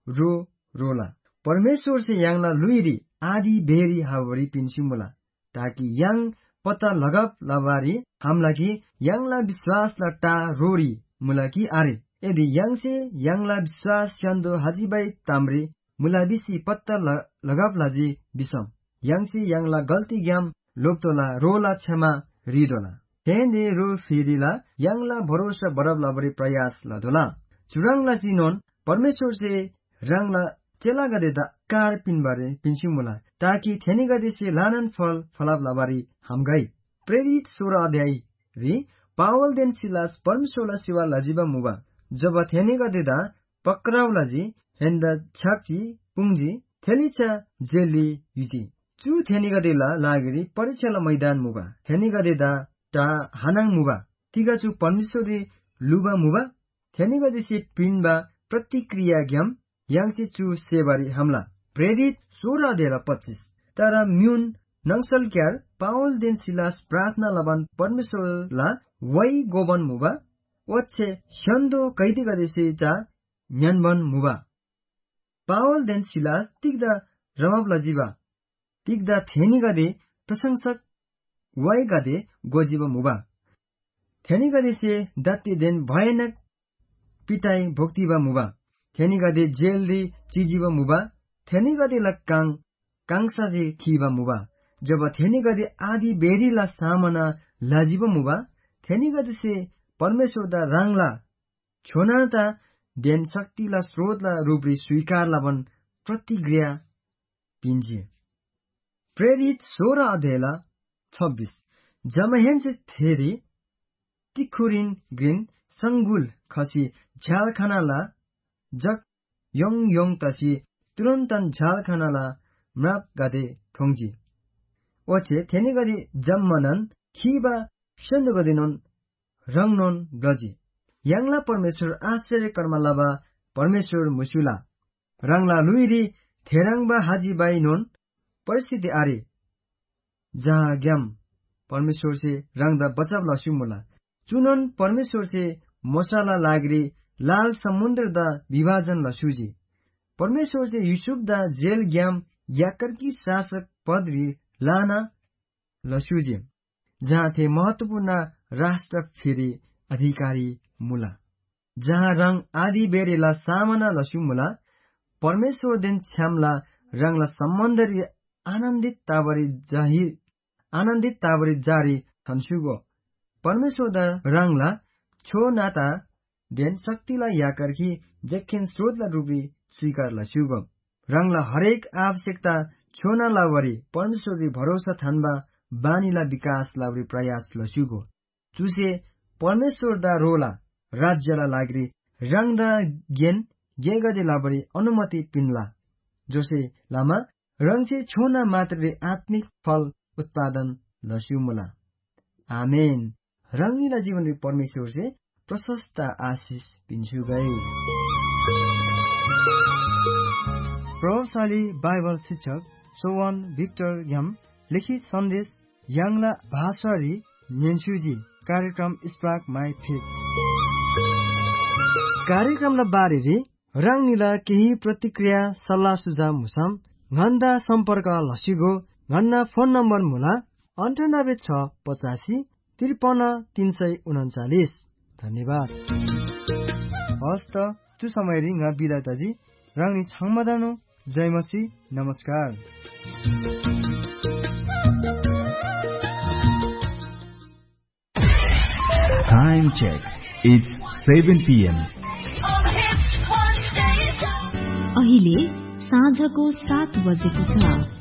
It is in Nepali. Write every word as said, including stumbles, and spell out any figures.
रो रोला। परमेश्वर से यांगला लुइरी आदि बेरी हावरी पिन्सिमुला ताकि यांग पता लगप लबारी हमला की यांगला विश्वास लट्टा रोरी मुला की आरे यदि यांग से यांगला विश्वास चंदो हाजीबाई तामरे मुला बिसी पत्ता लगप लाजी बिसम यांग से यांगला गलती ग्याम लोकतोला रोला क्षमा रिदोला तेंदे रो फिरिला यांगला भरोसा बरब लबरी प्रयास लदोला चुरांगला सिनोन परमेश्वर से रंगला चेला गदे दा कार पिनबारे पिन्सिमुला ताकि थेनी गदे से लानन फल फलाब लबारी हम गई। प्रेरित सोलह अध्याय री पावल देन सिलास परमेश्वरला सेवा लजिबा मुबा जब थेनी गदे दा पक्राउ लजी हेन्दा छाक्ची पुंजी थेलिचा जेली युजी चु थेनी गदे ला लागरी परीक्षाला मैदान मुबा थेनी गदे दा ता हानाङ मुबा तिगा चु परमेश्वरी लुबा मुबा थेनी गदे से पिनबा प्रतिक्रिया ग्याम यांगसी चु सेवारी हमला। प्रेरित सोलह अध्याय पच्चीस तर म्यून नंसल क्यार पावल देन सिलास प्रार्थना लबन परमेश्वरला वै गोबन मुबा वच्छे शंदो कैदी गदे से चा न्यानबन मुबा पावल देन सिलास तिग्दा रमब लजीबा तिग्दा थेनी गदे प्रशंसक वै गदे गोजीबा मुबा थेनी गदे से दत्ती देन भयानक पिटाई भोक्तिबा मुबा थेनी गदे जेल दी चीजीबा मुबा थेनी गदे लक्काङ कांसा जे खीबा मुबा जब थेनी गदे आदि बेरीला सामना लाजीबा मुबा थेनी गदे से परमेश्वर दा रंगला छोनाता देन शक्तिला स्रोतला रूपरी स्वीकार लाबन प्रतिक्रिया पिन्जी। प्रेरित सोलह अध्याय छब्बीस जमहेन से थेरी तिखुरिन ग्रिन संगुल खसी झालखानाला जक योङ योङ तसी तुरन्तन झालखानाला म्राप गदे ठोंजी ओछे थेनी गदी जम्मनन खीबा सन्द गदिनोन रंगनोन गजी यांगला परमेश्वर आश्चर्य कर्म लबा परमेश्वर मुसुला रंगला लुइरी थेराङबा हाजी बाई नोन परिस्थिति आरे जहाँ ग्याम परमेश्वर से रंगदा बचाव लसुमुला चुनन परमेश्वर से मसाला लागरी लाल समुद्र दा विभाजन लसुजी परमेश्वर से यूसुफ दा जेल ग्याम याकर की शासक पदवी लाना लसुजी जहाँ थे महत्वपूर्ण राष्ट्र फेरि अधिकारी मुला जहाँ रंग आदि बेरेला सामना लसु मुला परमेश्वर दिन छ्यामला रंगला सम्बन्ध आनन्दित ताबरी जाहिर आनन्दित ताबरी जारी थन्सुगो परमेश्वर दा रंगला छो नाता देन शक्तिला याकर की जखेन स्रोतला रूपी स्वीकार लसुगो रंगला हरेक आवश्यकता छोना लावरी परमेश्वरी भरोसा थान्बा बानीला विकास लावरी प्रयास लसुगो चुसे परमेश्वर दा रोला राज्यला लागरी रंग दा गेन गेगदे लावरी अनुमति पिनला जोसे लामा रंग से छोना मात्र आत्मिक फल उत्पादन लसुमुला आमेन। रंगीला जीवन रे परमेश्वर से प्रशस्त आशीष पिन्छु गए। प्रभावशाली बाइबल शिक्षक सोवन भिक्टर ग्याम लिखित सन्देश यांगला भाषारी नेन्सुजी कार्यक्रम स्पार्क माई फेथ कार्यक्रमला बारेरी रंगनीला केही प्रतिक्रिया सल्लाह सुझाव मुसम घण्टा सम्पर्क लसिगो घण्टा फोन नम्बर मुला अन्ठानब्बे छ पचासी त्रिपन्न तीन सय उन्चालिस। धन्यवाद। हस्त त्यो समय रिङ्गा बिदाताजी रंगनी छाङमदानो जय मसी नमस्कार। Time check. It's seven p m अहिले साँझको सात बजेको छ।